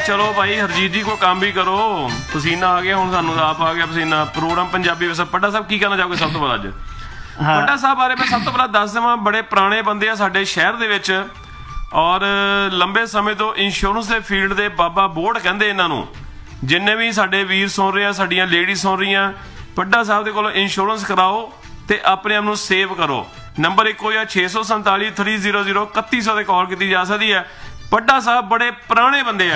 ਚਲੋ ਭਾਈ ਹਰਜੀਤ ਜੀ ਕੋਈ ਕੰਮ ਵੀ ਕਰੋ। ਪਸੀਨਾ ਆ ਗਿਆ ਹੁਣ, ਸਾਨੂੰ ਆਪ ਆ ਗਿਆ ਪਸੀਨਾ। ਪ੍ਰੋਗਰਾਮ ਪੰਜਾਬੀ ਵਿੱਚ ਪੱਡਾ ਸਾਹਿਬ ਕੀ ਕਹਿਣਾ ਚਾਹੋਗੇ ਸਭ ਤੋਂ ਪਹਿਲਾਂ ਅੱਜ? ਪੱਡਾ ਸਾਹਿਬ ਬਾਰੇ ਮੈਂ ਸਭ ਤੋਂ ਪਹਿਲਾਂ ਦੱਸ ਦੇਵਾਂ, ਬੜੇ ਪੁਰਾਣੇ ਬੰਦੇ ਆ ਸਾਡੇ ਸ਼ਹਿਰ ਦੇ ਵਿੱਚ, ਔਰ ਲੰਬੇ ਸਮੇਂ ਤੋਂ ਇੰਸ਼ੋਰੈਂਸ ਦੇ ਫੀਲਡ ਦੇ ਬਾਬਾ ਬੋੜ ਕਹਿੰਦੇ ਇਹਨਾਂ ਨੂੰ। ਜਿੰਨੇ ਵੀ ਸਾਡੇ ਵੀਰ ਸੁਣ ਰਹੇ ਆ, ਸਾਡੀਆਂ ਲੇਡੀ ਸੁਣ ਰਹੀਆਂ, ਪੱਡਾ ਸਾਹਿਬ ਦੇ ਕੋਲੋਂ ਇੰਸ਼ੋਰੈਂਸ ਕਰਾਓ ਤੇ ਆਪਣੇ ਆਪ ਨੂੰ ਸੇਵ ਕਰੋ। ਨੰਬਰ ਇੱਕੋ ਜਿਹਾ 647 300 3100 ਤੇ ਕਾਲ ਕੀਤੀ ਜਾ ਸਕਦੀ ਹੈ। ਪੱਡਾ ਸਾਹਿਬ ਬੜੇ ਪੁਰਾਣੇ ਬੰਦੇ ਆ।